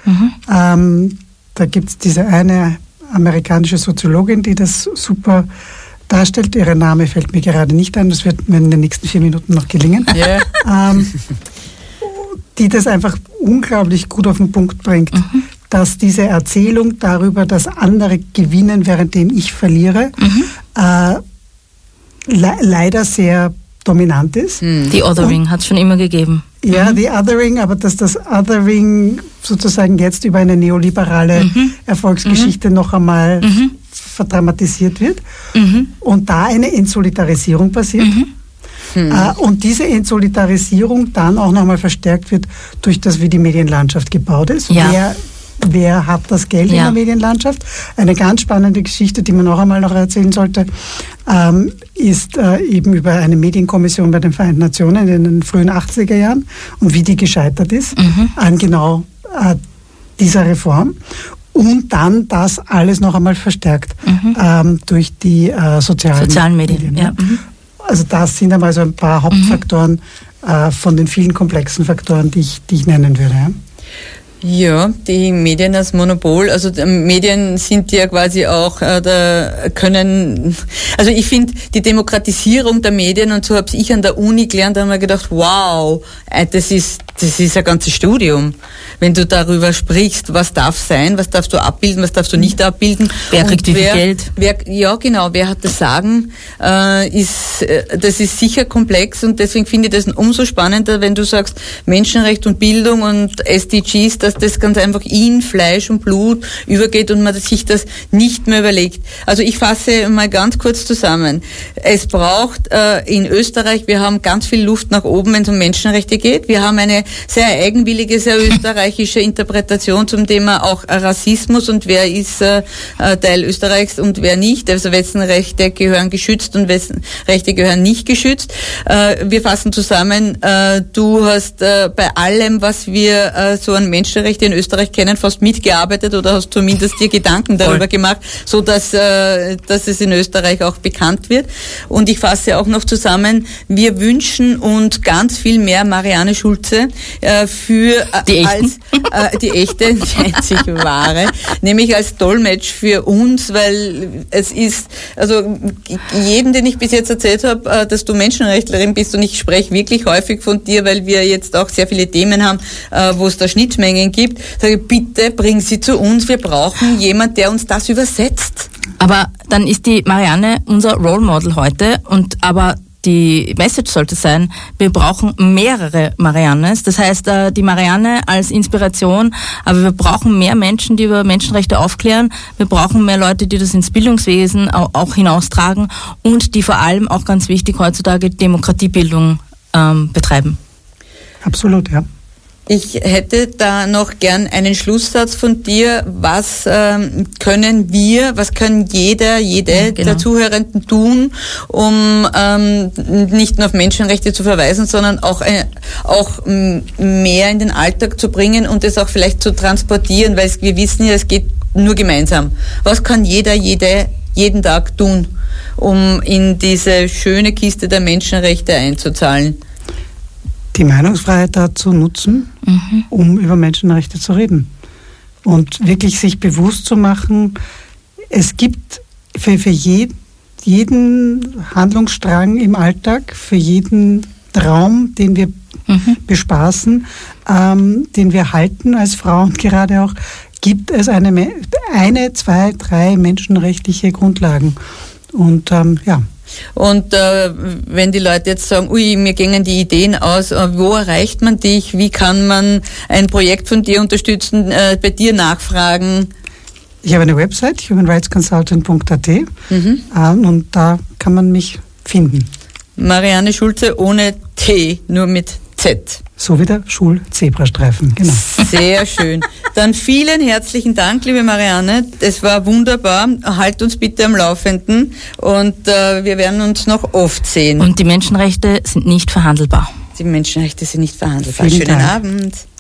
Da gibt es diese eine amerikanische Soziologin, die das super darstellt. Ihr Name fällt mir gerade nicht ein, das wird mir in den nächsten 4 Minuten noch gelingen. Yeah. Die das einfach unglaublich gut auf den Punkt bringt, dass diese Erzählung darüber, dass andere gewinnen, währenddem ich verliere, leider sehr dominant ist. Die Othering hat es schon immer gegeben. Ja, die Othering, aber dass das Othering sozusagen jetzt über eine neoliberale Erfolgsgeschichte noch einmal verdramatisiert wird und da eine Entsolidarisierung passiert. Und diese Entsolidarisierung dann auch nochmal verstärkt wird durch das, wie die Medienlandschaft gebaut ist. Ja. Wer hat das Geld in der Medienlandschaft? Eine ganz spannende Geschichte, die man noch einmal erzählen sollte, ist eben über eine Medienkommission bei den Vereinten Nationen in den frühen 80er Jahren und wie die gescheitert ist an genau dieser Reform. Und dann das alles noch einmal verstärkt durch die sozialen Medien. Ja. Also das sind einmal so ein paar Hauptfaktoren von den vielen komplexen Faktoren, die ich nennen würde. Ja. Ja, die Medien als Monopol, also Medien sind ja quasi auch, also ich finde die Demokratisierung der Medien, und so habe ich an der Uni gelernt, da haben wir gedacht, wow, das ist ein ganzes Studium. Wenn du darüber sprichst, was darf sein, was darfst du abbilden, was darfst du nicht abbilden. Wer kriegt wie viel Geld? Wer hat das Sagen, das ist sicher komplex, und deswegen finde ich das umso spannender, wenn du sagst, Menschenrecht und Bildung und SDGs, dass das ganz einfach in Fleisch und Blut übergeht und man sich das nicht mehr überlegt. Also ich fasse mal ganz kurz zusammen. Es braucht in Österreich, wir haben ganz viel Luft nach oben, wenn es um Menschenrechte geht. Wir haben eine sehr eigenwillige, sehr österreichische Interpretation zum Thema auch Rassismus und wer ist Teil Österreichs und wer nicht. Also wessen Rechte gehören geschützt und wessen Rechte gehören nicht geschützt. Wir fassen zusammen, du hast bei allem, was wir so an Menschenrechte in Österreich kennen, fast mitgearbeitet oder hast zumindest dir Gedanken darüber gemacht, so dass es in Österreich auch bekannt wird. Und ich fasse auch noch zusammen, wir wünschen uns ganz viel mehr Marianne Schulze für die echte, die einzig wahre, nämlich als Dolmetsch für uns, weil es ist, also jedem, den ich bis jetzt erzählt habe, dass du Menschenrechtlerin bist, und ich spreche wirklich häufig von dir, weil wir jetzt auch sehr viele Themen haben, wo es da Schnittmengen gibt, sage ich, bitte bring sie zu uns, wir brauchen jemand, der uns das übersetzt. Aber dann ist die Marianne unser Role Model heute, aber die Message sollte sein, wir brauchen mehrere Mariannes. Das heißt, die Marianne als Inspiration, aber wir brauchen mehr Menschen, die über Menschenrechte aufklären. Wir brauchen mehr Leute, die das ins Bildungswesen auch hinaustragen und die vor allem auch ganz wichtig heutzutage Demokratiebildung betreiben. Absolut, ja. Ich hätte da noch gern einen Schlusssatz von dir. Was können jede der Zuhörenden tun, um nicht nur auf Menschenrechte zu verweisen, sondern auch mehr in den Alltag zu bringen und es auch vielleicht zu transportieren, weil wir wissen ja, es geht nur gemeinsam. Was kann jeder jeden Tag tun, um in diese schöne Kiste der Menschenrechte einzuzahlen? Die Meinungsfreiheit dazu nutzen, um über Menschenrechte zu reden. Und wirklich sich bewusst zu machen, es gibt für jeden Handlungsstrang im Alltag, für jeden Traum, den wir bespaßen, den wir halten als Frauen gerade auch, gibt es eine, 2, 3 menschenrechtliche Grundlagen. Und Und wenn die Leute jetzt sagen, mir gingen die Ideen aus, wo erreicht man dich, wie kann man ein Projekt von dir unterstützen, bei dir nachfragen? Ich habe eine Website, humanrightsconsultant.at, und da kann man mich finden. Marianne Schulze ohne T, nur mit Z. So wie der Schulzebrastreifen, genau. Sehr schön. Dann vielen herzlichen Dank, liebe Marianne. Es war wunderbar. Halt uns bitte am Laufenden und wir werden uns noch oft sehen. Und die Menschenrechte sind nicht verhandelbar. Die Menschenrechte sind nicht verhandelbar. Schönen Abend.